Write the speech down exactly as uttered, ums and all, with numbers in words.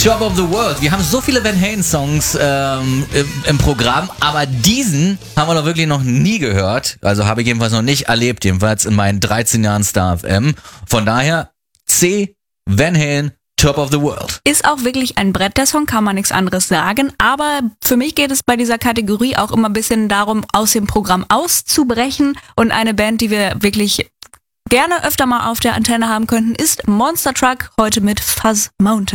Top of the World. Wir haben so viele Van Halen-Songs ähm, im, im Programm, aber diesen haben wir doch wirklich noch nie gehört. Also habe ich jedenfalls noch nicht erlebt, jedenfalls in meinen dreizehn Jahren Star F M. Von daher C, Van Halen, Top of the World. Ist auch wirklich ein Brett, der Song, kann man nichts anderes sagen. Aber für mich geht es bei dieser Kategorie auch immer ein bisschen darum, aus dem Programm auszubrechen. Und eine Band, die wir wirklich gerne öfter mal auf der Antenne haben könnten, ist Monster Truck, heute mit Fuzz Mountain.